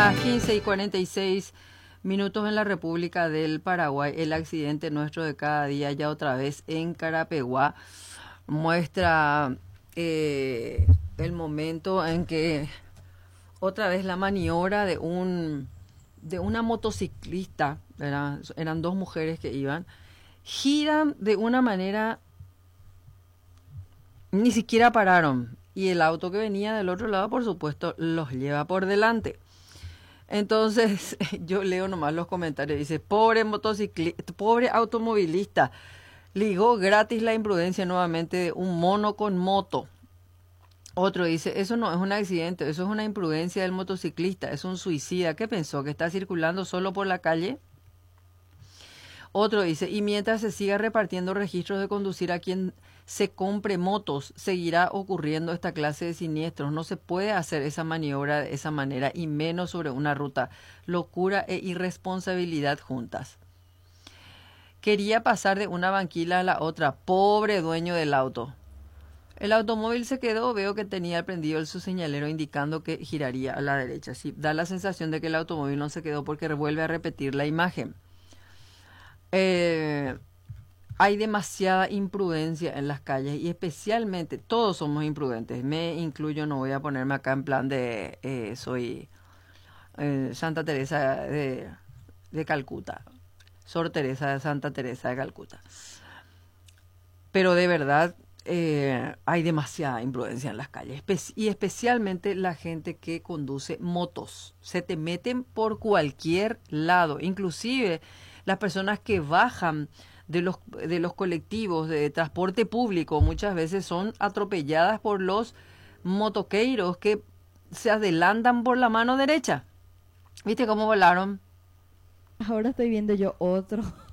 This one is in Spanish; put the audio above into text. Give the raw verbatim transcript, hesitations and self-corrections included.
las quince y cuarenta y seis minutos en la República del Paraguay, el accidente nuestro de cada día ya otra vez en Carapeguá muestra eh, el momento en que otra vez la maniobra de un de una motociclista, ¿verdad? Eran dos mujeres que iban, giran de una manera, ni siquiera pararon, y el auto que venía del otro lado, por supuesto, los lleva por delante. Entonces, yo leo nomás los comentarios, dice, pobre motociclista, pobre automovilista, ligó gratis la imprudencia nuevamente de un mono con moto. Otro dice, eso no es un accidente, eso es una imprudencia del motociclista, es un suicida. ¿Qué pensó? ¿Que está circulando solo por la calle? Otro dice, y mientras se siga repartiendo registros de conducir a quien se compre motos, seguirá ocurriendo esta clase de siniestros. No se puede hacer esa maniobra de esa manera, y menos sobre una ruta. Locura e irresponsabilidad juntas. Quería pasar de una banquila a la otra. Pobre dueño del auto. El automóvil se quedó, veo que tenía prendido el su señalero indicando que giraría a la derecha. Sí, da la sensación de que el automóvil no se quedó porque vuelve a repetir la imagen. Eh, hay demasiada imprudencia en las calles y especialmente todos somos imprudentes. Me incluyo, no voy a ponerme acá en plan de eh, soy eh, Santa Teresa de, de Calcuta, Sor Teresa de Santa Teresa de Calcuta. Pero de verdad eh, hay demasiada imprudencia en las calles Espe- y especialmente la gente que conduce motos. Se te meten por cualquier lado, inclusive las personas que bajan de los, de los colectivos de transporte público muchas veces son atropelladas por los motoqueiros que se adelantan por la mano derecha. ¿Viste cómo volaron? Ahora estoy viendo yo otro